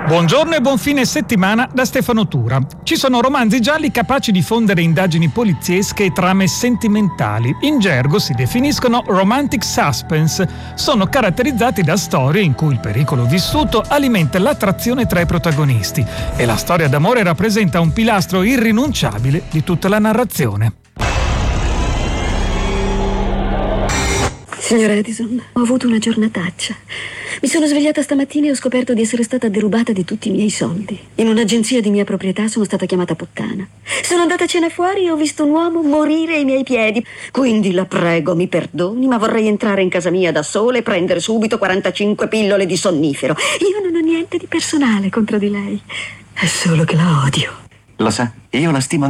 Buongiorno e buon fine settimana da Stefano Tura. Ci sono romanzi gialli capaci di fondere indagini poliziesche e trame sentimentali. In gergo si definiscono romantic suspense. Sono caratterizzati da storie in cui il pericolo vissuto alimenta l'attrazione tra i protagonisti e la storia d'amore rappresenta un pilastro irrinunciabile di tutta la narrazione. Signor Edison, ho avuto una giornataccia. Mi sono svegliata stamattina e ho scoperto di essere stata derubata di tutti i miei soldi. In un'agenzia di mia proprietà sono stata chiamata puttana. Sono andata a cena fuori e ho visto un uomo morire ai miei piedi. Quindi la prego, mi perdoni, ma vorrei entrare in casa mia da sola e prendere subito 45 pillole di sonnifero. Io non ho niente di personale contro di lei. È solo che la odio. Lo sa, io la stimo